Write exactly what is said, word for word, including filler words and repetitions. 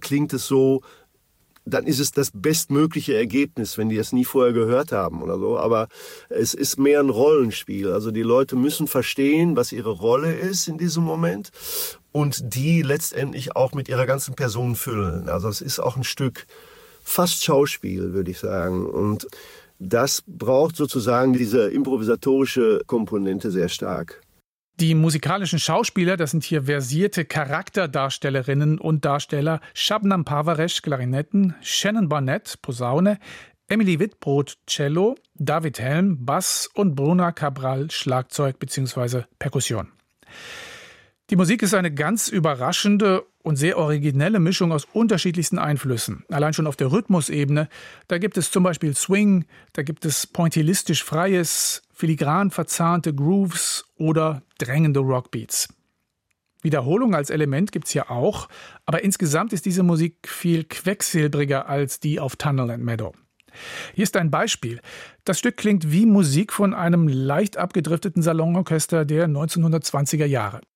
klingt es so, dann ist es das bestmögliche Ergebnis, wenn die es nie vorher gehört haben oder so. Aber es ist mehr ein Rollenspiel. Also die Leute müssen verstehen, was ihre Rolle ist in diesem Moment und die letztendlich auch mit ihrer ganzen Person füllen. Also es ist auch ein Stück fast Schauspiel, würde ich sagen. Und das braucht sozusagen diese improvisatorische Komponente sehr stark. Die musikalischen Schauspieler, das sind hier versierte Charakterdarstellerinnen und Darsteller. Shabnam Parvaresh, Klarinetten, Shannon Barnett, Posaune, Emily Wittbrod, Cello, David Helm, Bass und Bruna Cabral, Schlagzeug bzw. Perkussion. Die Musik ist eine ganz überraschende und sehr originelle Mischung aus unterschiedlichsten Einflüssen. Allein schon auf der Rhythmusebene, da gibt es zum Beispiel Swing, da gibt es pointillistisch Freies, filigran verzahnte Grooves oder drängende Rockbeats. Wiederholung als Element gibt es hier auch, aber insgesamt ist diese Musik viel quecksilbriger als die auf Tunnel and Meadow. Hier ist ein Beispiel. Das Stück klingt wie Musik von einem leicht abgedrifteten Salonorchester der neunzehnhundertzwanziger Jahre.